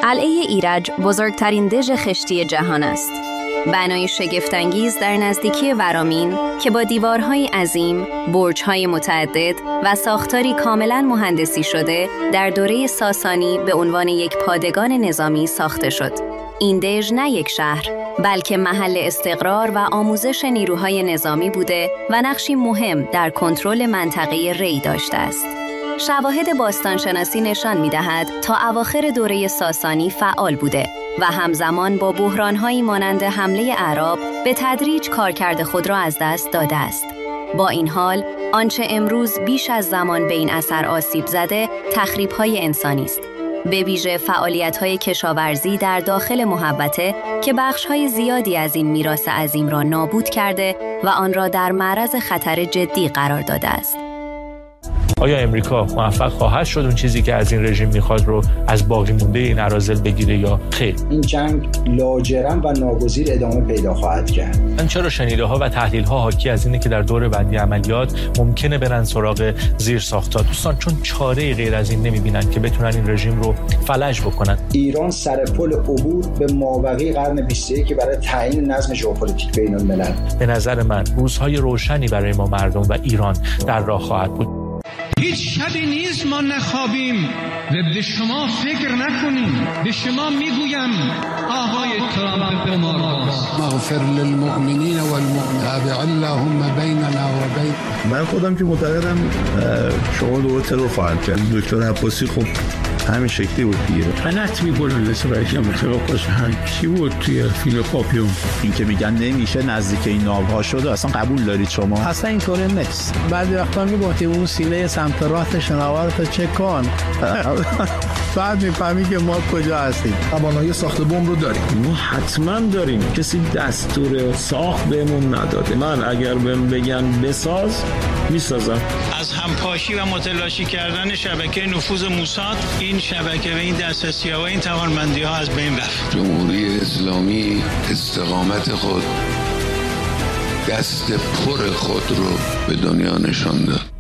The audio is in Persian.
قلعه ایرج بزرگترین دژ خشتی جهان است. بنای شگفت‌انگیز در نزدیکی ورامین که با دیوارهای عظیم، برج‌های متعدد و ساختاری کاملاً مهندسی شده در دوره ساسانی به عنوان یک پادگان نظامی ساخته شد. این دژ نه یک شهر، بلکه محل استقرار و آموزش نیروهای نظامی بوده و نقشی مهم در کنترل منطقه ری داشته است. شواهد باستانشناسی نشان می‌دهد تا اواخر دوره ساسانی فعال بوده و همزمان با بحران‌هایی مانند حمله اعراب به تدریج کارکرد خود را از دست داده است. با این حال، آنچه امروز بیش از زمان به این اثر آسیب زده، تخریب‌های انسانی است. به ویژه فعالیت‌های کشاورزی در داخل محوطه که بخش‌های زیادی از این میراث عظیم را نابود کرده و آن را در معرض خطر جدی قرار داده است. آیا امریکا موفق خواهد شد اون چیزی که از این رژیم میخواد رو از باقی مونده این اراذل بگیره یا خیر؟ این جنگ لاجرم و ناگزیر ادامه پیدا خواهد کرد. من چرا شنیده‌ها و تحلیل‌ها حاکی از اینه که در دور بعدی عملیات ممکنه برن سراغ زیرساخت‌ها. دوستان چون چاره‌ای غیر از این نمی‌بینن که بتونن این رژیم رو فلج بکنن. ایران سر پل عبور به مابقی قرن 21 برای تعیین نظم ژئوپلیتیک بین‌الملل. به نظر من روزهای روشنی برای ما مردم و ایران در راه خواهد بود. هیچ شبی نیست ما نخوابیم و به شما فکر نکنیم. به شما میگویم آقای ترامپ قمارباز، مغفر للمؤمنین والمؤمنات اللهم بیننا و بین. من خودم که معتقدم شما دو ترور خواهد کرد. دکتر عباسی خب همین شکلی بود دیگه. غلط می‌کنن لسرایشی متوقعش هم چی بود توی فیلوپاپیوم. این که میگن نمیشه نزدیک این ناوها شده، اصلا قبول دارید شما؟ اصلا اینطوری نیست. بعضی وقتا میگفتیم اون سینه سمت راست شناورت چک کن. بعد میفهمی که ما کجا هستیم. توانایی ساخت بمب رو داریم. ما حتما داریم. کسی دستور ساخت بهمون نداده. من اگر بهم بگن بساز میسازم. از همپاشی و متلاشی کردن شبکه نفوذ موساد، این شبکه و این دسترسی‌ها و این توانمندی‌ها از بین رفت. جمهوری اسلامی استقامت خود، دست پر خود رو به دنیا نشان داد.